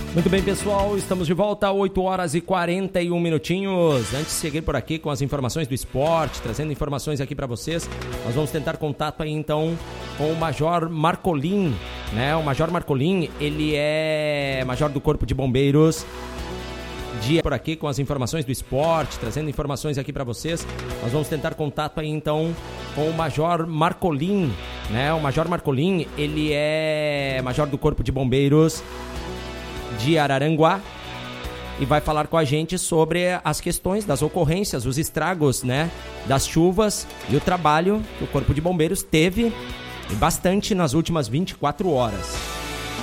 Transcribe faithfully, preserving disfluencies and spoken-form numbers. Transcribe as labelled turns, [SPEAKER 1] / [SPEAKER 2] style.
[SPEAKER 1] Muito bem, pessoal, estamos de volta, oito horas e quarenta e um minutinhos. Antes de seguir por aqui com as informações do esporte, trazendo informações aqui para vocês, nós vamos tentar contato aí então com o Major Marcolin, né? O Major Marcolin, ele é Major do Corpo de Bombeiros de por aqui com as informações do esporte, trazendo informações aqui para vocês. Nós vamos tentar contato aí então com o Major Marcolin, né? O Major Marcolin, ele é Major do Corpo de Bombeiros de Araranguá e vai falar com a gente sobre as questões das ocorrências, os estragos, né, das chuvas e o trabalho que o Corpo de Bombeiros teve bastante nas últimas vinte e quatro horas.